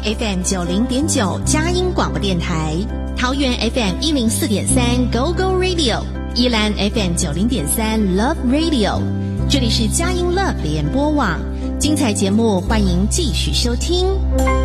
FM 90.9佳音广播电台，桃园 FM 104.3 Go Go Radio， 宜兰 FM 90.3 Love Radio， 这里是佳音 Love 联播网，精彩节目欢迎继续收听。